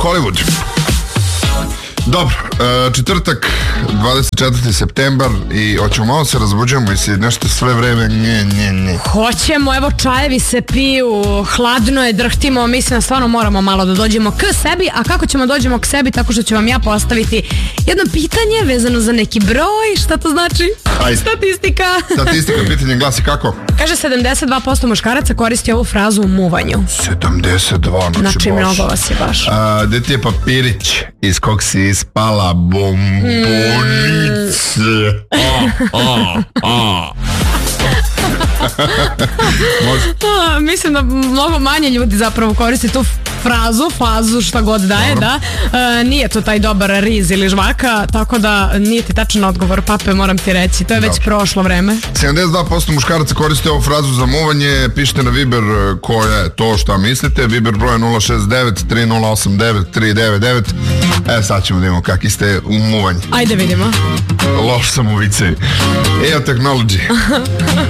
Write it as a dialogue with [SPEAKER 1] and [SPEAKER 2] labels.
[SPEAKER 1] Hollywood. Dobro, četvrtak, 24. septembar i hoćemo malo se razbuđujemo i se nešto sve vreme nje.
[SPEAKER 2] Hoćemo, evo čajevi se piju, hladno je, drhtimo, mislim da stvarno moramo malo da dođemo k sebi, a kako ćemo dođemo k sebi? Tako što ću vam ja postaviti jedno pitanje vezano za neki broj, šta to znači?
[SPEAKER 1] Ajde.
[SPEAKER 2] Statistika,
[SPEAKER 1] pitanje glasi kako?
[SPEAKER 2] Kaže 72% muškaraca koristi ovu frazu u muvanju.
[SPEAKER 1] 72,
[SPEAKER 2] znači mnogo vas je baš.
[SPEAKER 1] Gde ti je papirić iz kog si ispala bombonice?
[SPEAKER 2] Mislim da mnogo manje ljudi zapravo koristi tu fazu šta god daje, da. Nije to taj dobar riz ili žvaka, tako da nije ti tačan odgovor, pape, moram ti reći, to je već prošlo vreme.
[SPEAKER 1] 72% muškaraca koriste ovu frazu za muvanje, pišite na Viber koja je to šta mislite, Viber broje 069 3089 399. Sad ćemo da imamo kakvi ste u muvanju.
[SPEAKER 2] Ajde vidimo.
[SPEAKER 1] Loš sam u vicevi. Technology.